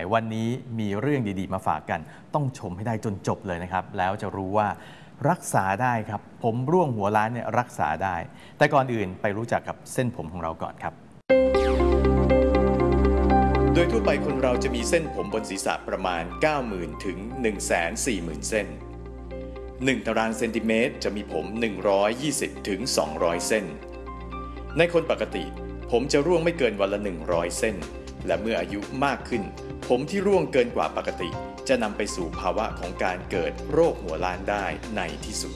วันนี้มีเรื่องดีๆมาฝากกันต้องชมให้ได้จนจบเลยนะครับแล้วจะรู้ว่ารักษาได้ครับผมร่วงหัวล้านเนี่ยรักษาได้แต่ก่อนอื่นไปรู้จักกับเส้นผมของเราก่อนครับโดยทั่วไปคนเราจะมีเส้นผมบนศีรษะประมาณ 90,000 ถึง 140,000 เส้น1 ตารางเซนติเมตรจะมีผม 120 ถึง 200 เส้นในคนปกติผมจะร่วงไม่เกินวันละ 100 เส้นและเมื่ออายุมากขึ้นผมที่ร่วงเกินกว่าปกติจะนำไปสู่ภาวะของการเกิดโรคหัวล้านได้ในที่สุด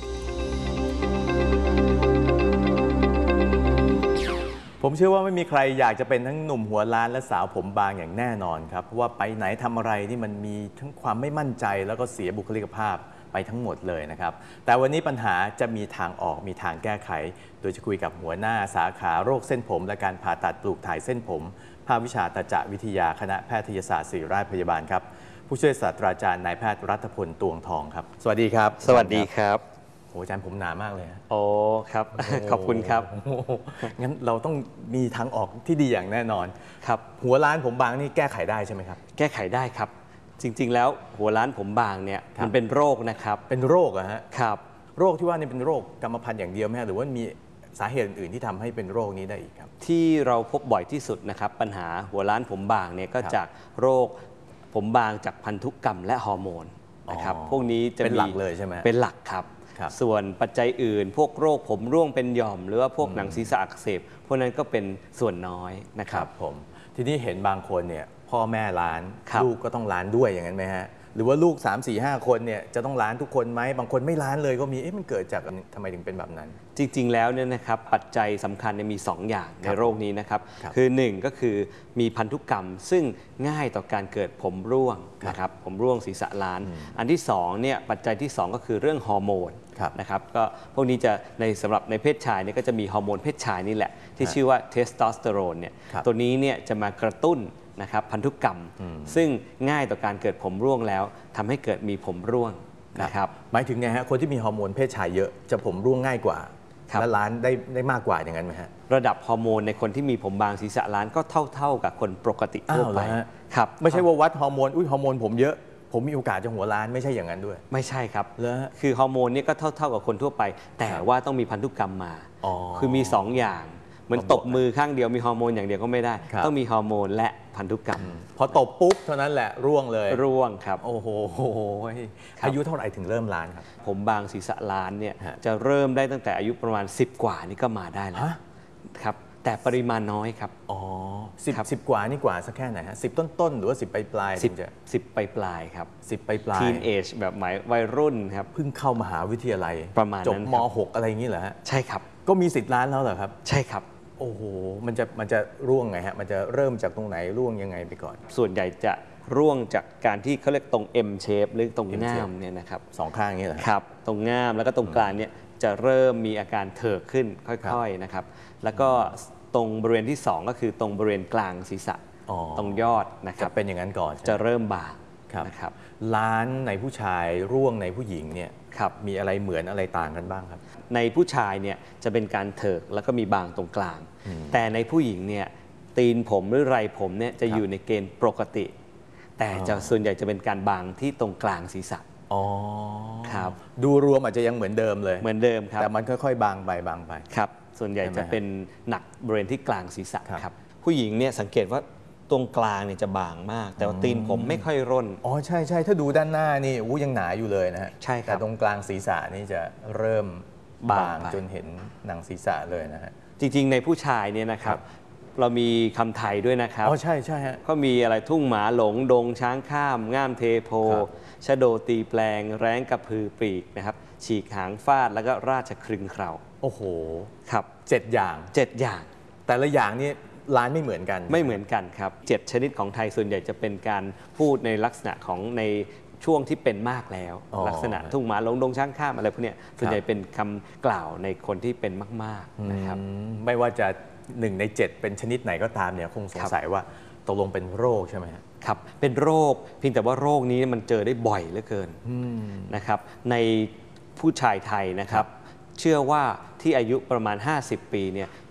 ผมเชื่อว่าไม่มีใครอยากจะเป็นทั้งหนุ่มหัวล้านและสาวผมบางอย่างแน่นอนครับเพราะว่าไปไหนทำอะไรนี่มันมีทั้งความไม่มั่นใจแล้วก็เสียบุคลิกภาพไปทั้งหมดเลยนะครับแต่วันนี้ปัญหาจะมีทางออกมีทางแก้ไขโดยจะคุยกับหัวหน้าสาขาโรคเส้นผมและการผ่าตัดปลูกถ่ายเส้นผมภาควิชาตจวิทยาคณะแพทยศาสตร์ศิริราชพยาบาลครับผู้ช่วยศาสตราจารย์นายแพทย์รัฐพลตวงทองครับสวัสดีครับสวัสดีครับโอ้อาจารย์ผมหนามากเลยโอ้ครับขอบคุณครับงั้นเราต้องมีทางออกที่ดีอย่างแน่นอนครับหัวล้านผมบางนี่แก้ไขได้ใช่ไหมครับแก้ไขได้ครับจริงๆแล้วหัวล้านผมบางเนี่ยมันเป็นโรคนะครับเป็นโรคอะฮะครับโรคที่ว่านี่เป็นโรคกรรมพันธุ์อย่างเดียวไหมหรือว่ามีสาเหตุอื่นๆที่ทำให้เป็นโรคนี้ได้อีกครับที่เราพบบ่อยที่สุดนะครับปัญหาหัวล้านผมบางเนี่ยก็จากโรคผมบางจากพันธุกรรมและฮอร์โมนนะครับพวกนี้จะเป็นหลักเลยใช่ไหมเป็นหลักครับส่วนปัจจัยอื่นพวกโรคผมร่วงเป็นหย่อมหรือว่าพวกหนังศีรษะอักเสบพวกนั้นก็เป็นส่วนน้อยนะครับผมทีนี้เห็นบางคนเนี่ยพ่อแม่ล้านลูกก็ต้องล้านด้วยอย่างนั้นไหมฮะหรือว่าลูก3 4 5 คนเนี่ยจะต้องล้านทุกคนไหมบางคนไม่ล้านเลยก็มีมันเกิดจากทำไมถึงเป็นแบบนั้นจริงๆแล้วเนี่ยนะครับปัจจัยสำคัญมี2 อย่างในโรคนี้นะครับคือ1ก็คือมีพันธุกรรมซึ่งง่ายต่อการเกิดผมร่วงนะครับผมร่วงศีรษะล้านอันที่2เนี่ยปัจจัยที่2ก็คือเรื่องฮอร์โมนนะครับก็พวกนี้จะสำหรับในเพศชายเนี่ยก็จะมีฮอร์โมนเพศชายนี่แหละที่ชื่อว่าเทสโทสเตอโรนเนี่ยตัวนี้เนี่ยจะมากระตุ้นนะครับพันธุกรรมซึ่งง่ายต่อการเกิดผมร่วงแล้วทำให้เกิดมีผมร่วงนะครับหมายถึงไงฮะคนที่มีฮอร์โมนเพศชายเยอะจะผมร่วงง่ายกว่าและล้านได้มากกว่าอย่างนั้นไหมฮะระดับฮอร์โมนในคนที่มีผมบางศีรษะล้านก็เท่ากับคนปกติทั่วไปครับไม่ใช่ว่าวัดฮอร์โมนฮอร์โมนผมเยอะผมมีโอกาสจะหัวล้านไม่ใช่อย่างนั้นด้วยไม่ใช่ครับคือฮอร์โมนนี่ก็เท่ากับคนทั่วไปแต่ว่าต้องมีพันธุกรรมมาคือมี2 อย่างเหมือนตบมือข้างเดียวมีฮอร์โมนอย่างเดียวก็ไม่ได้ต้องมีฮอร์โมนและพันธุกรรมพอตบปุ๊บเท่านั้นแหละร่วงเลยร่วงครับโอ้โหอายุเท่าไหร่ถึงเริ่มล้านครับผมบางศีรษะล้านเนี่ยจะเริ่มได้ตั้งแต่อายุประมาณ10 กว่านี่ก็มาได้แล้วครับแต่ปริมาณน้อยครับอ๋อ10 กว่านี่กว่าสักแค่ไหนฮะ10 ต้นหรือว่า10 ปลาย 10 ปลายครับ 10 ปลายทีนเอจแบบหมายวัยรุ่นครับเพิ่งเข้ามหาวิทยาลัยประมาณนั้นจบม.6 อะไรอย่างนี้เหรอฮะใช่ครับก็มีสิทธิ์ล้านแล้วเหรอครับใช่ครับโอ้โหมันจะร่วงไงฮะมันจะเริ่มจากตรงไหนร่วงยังไงไปก่อนส่วนใหญ่จะร่วงจากการที่เขาเรียกตรง M shape หรือตรงง่ามเนี่ยนะครับ 2 ข้างนี้เหรอครับตรงง่ามแล้วก็ตรงกลางเนี่ยจะเริ่มมีอาการเถิกขึ้นค่อยๆนะครับแล้วก็ตรงบริเวณที่2ก็คือตรงบริเวณกลางศีรษะตรงยอดนะครับจะเป็นอย่างนั้นก่อนจะเริ่มบางนะครับล้านในผู้ชายร่วงในผู้หญิงเนี่ยมีอะไรเหมือนอะไรต่างกันบ้างครับในผู้ชายเนี่ยจะเป็นการเถิกแล้วก็มีบางตรงกลางแต่ในผู้หญิงเนี่ยตีนผมหรือไรผมเนี่ยจะอยู่ในเกณฑ์ปกติแต่ส่วนใหญ่จะเป็นการบางที่ตรงกลางศีรษะครับดูรวมอาจจะยังเหมือนเดิมเลยเหมือนเดิมครับแต่มันค่อยๆบางไปครับส่วนใหญ่จะเป็นหนักบริเวณที่กลางศีรษะครับผู้หญิงเนี่ยสังเกตว่าตรงกลางเนี่ยจะบางมากแต่ว่าตีนผมไม่ค่อยร่นใช่ถ้าดูด้านหน้านี่ยังหนาอยู่เลยนะฮะใช่ครับแต่ตรงกลางศีรษะนี่จะเริ่มบางจนเห็นหนังศีรษะเลยนะฮะจริงๆในผู้ชายเนี่ยนะครับเรามีคำไทยด้วยนะครับใช่ฮะก็มีอะไรทุ่งหมาหลงดงช้างข้ามง่ามเทโพชโดตีแปลงแร้งกระพือปีกนะครับฉีกหางฟาดแล้วก็ราชครึงเคราโอ้โหครับ 7 อย่างแต่ละอย่างนี่ล้านไม่เหมือนกันครับ7 ชนิดของไทยส่วนใหญ่จะเป็นการพูดในลักษณะของในช่วงที่เป็นมากแล้วลักษณะทุ่งหมาหลงดงช้างข้ามอะไรพวกนี้ส่วนใหญ่เป็นคำกล่าวในคนที่เป็นมากๆนะครับไม่ว่าจะ1 ใน 7เป็นชนิดไหนก็ตามเนี่ยคงสงสัยว่าตกลงเป็นโรคใช่ไหมครับเป็นโรคเพียงแต่ว่าโรคนี้มันเจอได้บ่อยเหลือเกินนะครับในผู้ชายไทยนะครับเชื่อว่าที่อายุประมาณ50 ปีเนี่ย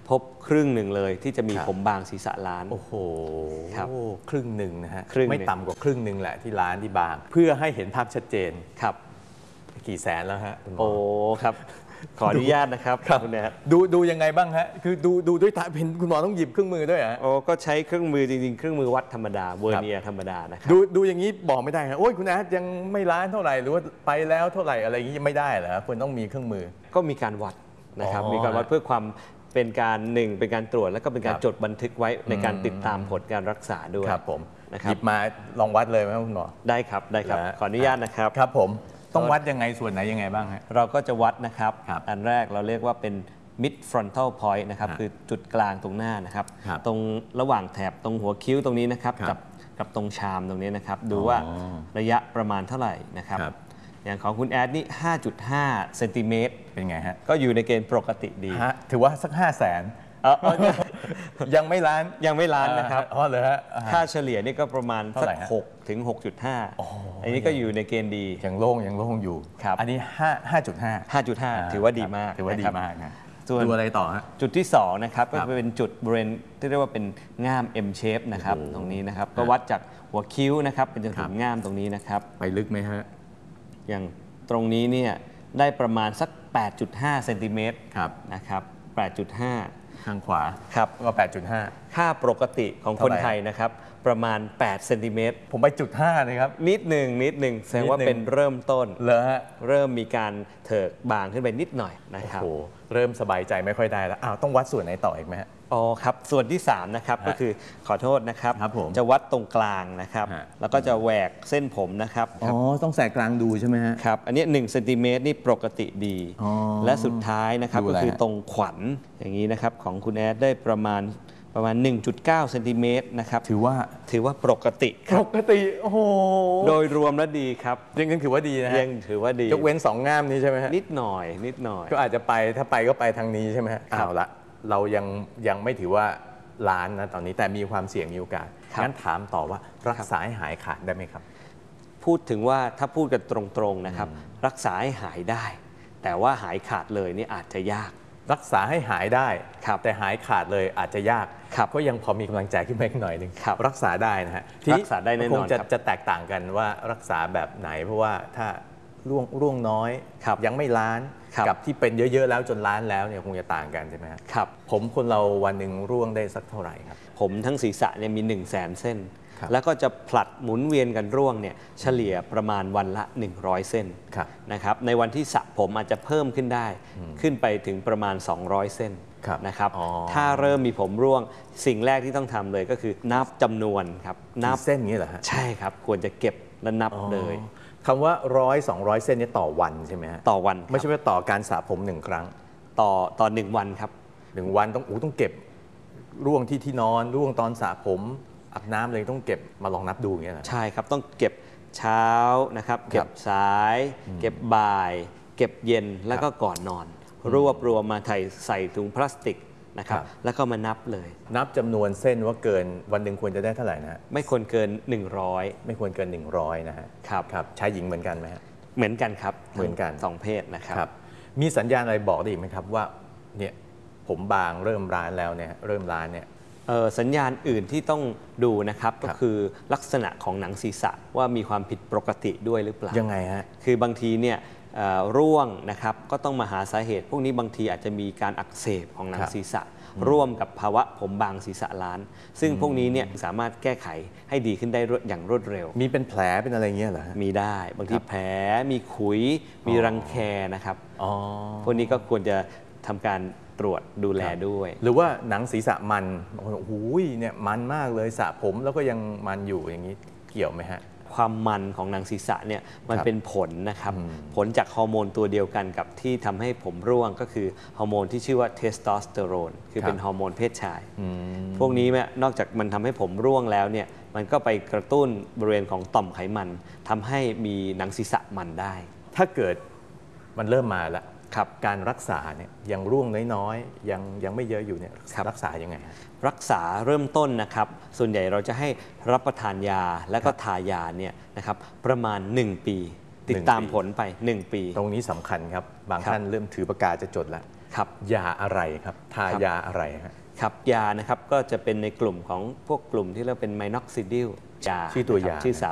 พบครึ่งหนึ่งเลยที่จะมีครับผมบางศีรษะล้านโอ้โหครับครึ่งหนึ่งนะฮะครึ่งหนึ่งไม่ต่ำกว่าครึ่งหนึ่งแหละที่ล้านที่บาง เพื่อให้เห็นภาพชัดเจนครับกี่แสนแล้วฮะคุณหมอโอ้ครับ ขออนุญาตนะครับครับคุณแอดดูยังไงบ้างฮะคือดูด้วยตาเป็นคุณหมอต้องหยิบเครื่องมือด้วยฮะโอ้ก็ใช้เครื่องมือจริงๆ เครื่องมือวัดธรรมดาเวอร์เนียร์ธรรมดานะครับดูอย่างนี้บอกไม่ได้ฮะโอ้ยคุณอาร์ตยังไม่ล้านเท่าไหร่หรือว่าไปแล้วเท่าไหร่อะไรอย่างนี้ยังไม่ได้เหรอควรต้องมีเครื่องมือก็มีการวัดนะครับอ๋อมีการวัดเพื่อความเป็นการหนึ่งเป็นการตรวจแล้วก็เป็นการครับจดบันทึกไว้ในการติดตามผลการรักษาด้วยครับผมนะคหรับยิบมาลองวัดเลยไหมครับคุณหมอได้ครับได้ครับนะขออนุญาตนะครับครับผมต้องวัดยังไงส่วนไหนยังไงบ้างฮะเราก็จะวัดนะครับครับอันแรกเราเรียกว่าเป็น mid frontal point นะครับครับคือจุดกลางตรงหน้านะครับครับตรงระหว่างแถบตรงหัวคิ้วตรงนี้นะครับครับกับตรงชามตรงนี้นะครับ ดูว่าระยะประมาณเท่าไหร่นะครับครับอย่างของคุณแอดนี่ 5.5 เซนติเมตรเป็นไงฮะก็อยู่ในเกณฑ์ปกติดีฮะถือว่าสัก500,000 ยังไม่ล้านยังไม่ล้านนะครับอ๋อเหรอฮะค่าเฉลี่ยนี่ก็ประมาณเท่าสัไหร่กฮะ 6 ถึง 6.5 อ๋ออันนี้ก็อยู่ในเกณฑ์ดียังโล่งอยู่ครับอันนี้5.5 5.5 ถือว่าดีมากถือว่าดีนะครับมากนะส่วนดูอะไรต่อฮะจุดที่2นะครับก็ครับเป็นจุดบริเวณที่เรียกว่าเป็นง่าม M shape นะครับโอ้โหตรงนี้นะครับก็วัดจากหัวคิ้วนะครับเป็นจนครัถึบงง่ามตรงนี้นะครับไปลึกไหมฮะอย่างตรงนี้เนี่ยได้ประมาณสัก 8.5 เซนติเมตรครับนะครับ 8.5 ข้างขวาครับก็ 8.5 ค่าปกติของคนเท่าไหร่ไทยนะครับประมาณ 8 เซนติเมตรผมไปจุด5เลยครับนิดหนึ่งแสดงว่านิดหนึ่งเป็นเริ่มต้นเหรอฮะเริ่มมีการเถิกบางขึ้นไปนิดหน่อยนะโอ้ครับโหเริ่มสบายใจไม่ค่อยได้แล้วอ้าวต้องวัดส่วนไหนต่ออีกไหมฮะอ๋อครับ ส่วนที่ 3 นะครับ ก็คือขอโทษนะครับครับผมจะวัดตรงกลางนะครับฮะแล้วก็จะแหวกเส้นผมนะครับอ๋อต้องแสกกลางดูใช่ไหมฮะครับ อันนี้1เซนติเมตรนี่ปกติดีอ๋อและสุดท้ายนะครับดูก็อะไรคือฮะตรงขวัญอย่างนี้นะครับ ของคุณแอดได้ประมาณ 1.9 เซนติเมตรนะครับถือว่าถือว่าปกติคปรับกติโอ้โหโดยรวมแล้วดีครับยังถือว่าดีนะฮะยังถือว่าดียกเว้น2ง่ามนี้ใช่ไหมฮะนิดหน่อยก็อาจจะไปถ้าไปก็ไปทางนี้ใช่ไหมฮะครับเอาละเรายังไม่ถือว่าล้านนะตอนนี้แต่มีความเสี่ยงมีโอกาสครับงั้นถามต่อว่ารักษาให้หายขาดได้ไหมครับพูดถึงว่าถ้าพูดกันตรงๆนะครับ รักษาให้หายได้ แต่ว่าหายขาดเลยนี่อาจจะยากรักษาให้หายได้ครับแต่หายขาดเลยอาจจะยากครับก็ยังพอมีกำลังใจขึ้นมาอีกหน่อยหนึ่งครับรักษาได้นะฮะทีรักษาได้แน่นอนคงจะครับจะแตกต่างกันว่ารักษาแบบไหน เพราะว่าถ้าร่วงน้อยครับยังไม่ล้านครับกับที่เป็นเยอะๆแล้วจนล้านแล้วเนี่ยคงจะต่างกันใช่ไหมฮะครับผมคนเราวันหนึ่งร่วงได้สักเท่าไหร่ครับผมทั้งศีรษะเนี่ยมี 100,000 เส้นครับแล้วก็จะผลัดหมุนเวียนกันร่วงเนี่ยเฉลี่ยประมาณวันละ 100 เส้นครับนะครับในวันที่สระผมอาจจะเพิ่มขึ้นได้ ขึ้นไปถึงประมาณ 200 เส้นครับนะครับอ๋อถ้าเริ่มมีผมร่วงสิ่งแรกที่ต้องทำเลยก็คือนับจำนวนครับนับกี่เส้นอย่างนี้เหรอฮะใช่ครับควรจะเก็บและนับเลยคำว่า100-200 เส้นนี่ต่อวันใช่ไหมฮะต่อวันครับไม่ใช่ว่าต่อการสระผมหนึ่งครั้งต่อ1 วันครับ 1 วันต้องเก็บร่วงที่นอนร่วงตอนสระผมอาบน้ำเลยต้องเก็บมาลองนับดูอย่างเงี้ยเหรอใช่ครับต้องเก็บเช้านะครับเก็บสาย เก็บบ่าย เก็บเย็นแล้วก็ก่อนนอน รวบรวมมาใส่ถุงพลาสติกนะครับแล้วก็มานับเลยนับจำนวนเส้นว่าเกินวันหนึ่งควรจะได้เท่าไหร่นะฮะไม่ควรเกิน 100 ไม่ควรเกิน 100นะฮะครับครับชายหญิงเหมือนกันไหมฮะเหมือนกันครับเหมือนกันสองเพศนะครับครับมีสัญญาณอะไรบอกได้อีกไหมครับว่าเนี่ยผมบางเริ่มร้านแล้วเนี่ยเริ่มร้านเนี่ยสัญญาณอื่นที่ต้องดูนะครับครัก็บคือลักษณะของหนังศีรษะว่ามีความผิดปกติด้วยหรือเปล่ายังไงฮะคือบางทีเนี่ยร่วงนะครับก็ต้องมาหาสาเหตุ พวกนี้บางทีอาจจะมีการอักเสบของหนังครับศีรษะ ร่วมกับภาวะผมบางศีรษะล้าน ซึ่งพวกนี้เนี่ยสามารถแก้ไขให้ดีขึ้นได้อย่างรวดเร็วมีเป็นแผลเป็นอะไรเงี้ยเหรอฮะมีได้บางทีแผลมีขุย มีรังแคนะครับอ๋อพวกนี้ก็ควรจะทำการตรวจดูแลด้วยหรือว่าหนังศีรษะมันโอ้โหเนี่ยมันมากเลยสระผมแล้วก็ยังมันอยู่อย่างนี้เกี่ยวไหมฮะความมันของหนังศีรษะเนี่ยมันครับเป็นผลนะครับ ผลจากฮอร์โมนตัวเดียวกันกับที่ทำให้ผมร่วงก็คือฮอร์โมนที่ชื่อว่าเทสโทสเตอโรนคือเป็นฮอร์โมนเพศชาย พวกนี้เนี่ยนอกจากมันทำให้ผมร่วงแล้วเนี่ยมันก็ไปกระตุ้นบริเวณของต่อมไขมันทำให้มีหนังศีรษะมันได้ถ้าเกิดมันเริ่มมาแล้วครับการรักษาเนี่ยยังร่วงน้อยๆยังไม่เยอะอยู่เนี่ยครับรักษายังไงฮะรักษาเริ่มต้นนะครับส่วนใหญ่เราจะให้รับประทานยาและก็ทายาเนี่ยนะครับประมาณ 1 ปี ติดตาม 1 ปีผลไป 1 ปีตรงนี้สำคัญครับ บางครับท่านเริ่มถือปากกาจะจดแล้วครับยาอะไรครับทายาอะไรฮะครับยานะครับก็จะเป็นในกลุ่มของพวกกลุ่มที่เรียกเป็นไมน็อกซิดิลยาชื่อตัวยานะครับชื่อสา